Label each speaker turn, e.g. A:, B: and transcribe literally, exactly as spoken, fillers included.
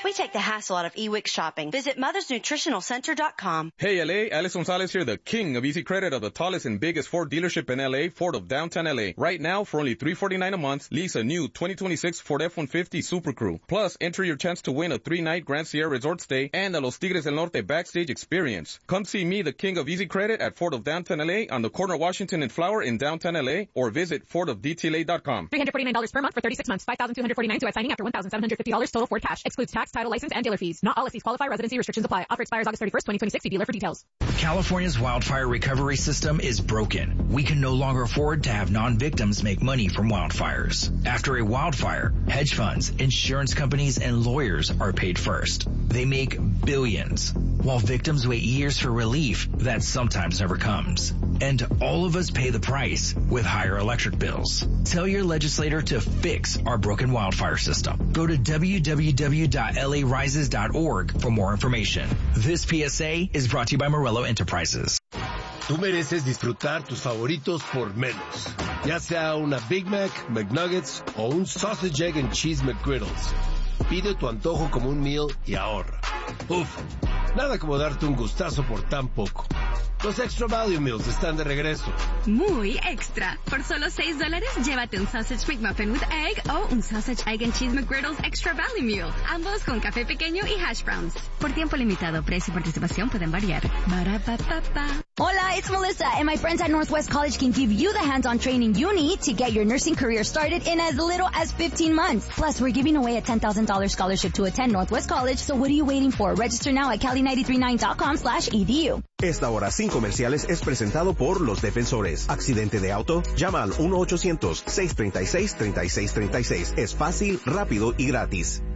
A: We take the hassle out of e-Wix shopping. Visit mothers nutritional center dot com.
B: Hey L A, Alex Gonzalez here, the king of easy credit of the tallest and biggest Ford dealership in L A, Ford of downtown L A. Right now, for only three hundred forty-nine dollars a month, lease a new twenty twenty-six Ford F one fifty Super Crew. Plus, enter your chance to win a three-night Grand Sierra Resort stay and a Los Tigres del Norte backstage experience. Come see me, the king of easy credit, at Ford of downtown L A on the corner of Washington and Flower in downtown L A, or visit Ford of D T L A dot com.
C: three hundred forty-nine dollars per month for thirty-six months. five thousand two hundred forty-nine dollars due at signing after one thousand seven hundred fifty dollars total Ford cash. Excludes tax, title, license, and dealer fees. Not all lessees qualify. Residency restrictions apply. Offer expires August thirty-first, twenty twenty-six. See dealer for details.
D: California's wildfire recovery system is broken. We can no longer afford to have non-victims make money from wildfires. After a wildfire, hedge funds, insurance companies, and lawyers are paid first. They make billions, while victims wait years for relief that sometimes never comes. And all of us pay the price with higher electric bills. Tell your legislator to fix our broken wildfire system. Go to w w w dot l a rises dot org for more information. This P S A is brought to you by Morello Enterprises.
E: Tú mereces disfrutar tus favoritos por menos, ya sea una Big Mac, McNuggets o un Sausage, Egg and Cheese McGriddles. Pide tu antojo como un meal y ahorra. Uf, nada como darte un gustazo por tan poco. Los Extra Value Meals están de regreso.
F: Muy extra. Por solo seis dólares, llévate un Sausage McMuffin with Egg o un Sausage, Egg and Cheese McGriddles Extra Value Meal. Ambos con café pequeño y hash browns. Por tiempo limitado, precio y participación pueden variar. Ba-da-ba-ba-ba.
G: Hola, it's Melissa, and my friends at Northwest College can give you the hands-on training you need to get your nursing career started in as little as fifteen months. Plus, we're giving away a ten thousand dollars scholarship to attend Northwest College, so what are you waiting for? Register now at cali nine three nine dot com slash e d u.
H: Esta hora sin comerciales es presentado por Los Defensores. ¿Accidente de auto? Llama al uno ochocientos, seiscientos treinta y seis, treinta y seis treinta y seis. Es fácil, rápido y gratis.